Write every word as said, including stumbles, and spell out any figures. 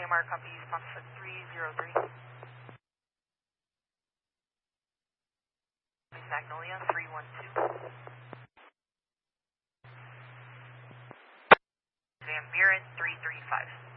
A M R copy, Foxtrot three zero three. Magnolia three one two. Van Buren three three five.